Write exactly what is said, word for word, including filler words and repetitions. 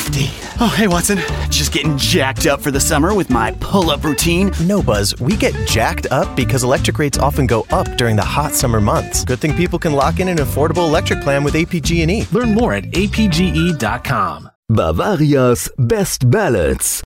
Nifty. Oh, hey, Watson. Just getting jacked up for the summer with my pull-up routine. No, Buzz. We get jacked up because electric rates often go up during the hot summer months. Good thing people can lock in an affordable electric plan with A P G and E. Learn more at A P G E dot com. Bavaria's Best Ballads.